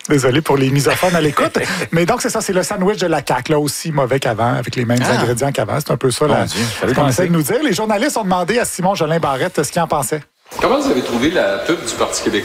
Désolé pour les misophones à l'écoute. Mais donc, c'est ça, c'est le sandwich de la CAQ, là aussi mauvais qu'avant, avec les mêmes ingrédients qu'avant. C'est un peu ça, ce qu'on essaie de nous dire. Les journalistes ont demandé à Simon Jolin Barrette ce qu'il en pensait. Comment vous avez trouvé la pub du Parti québécois?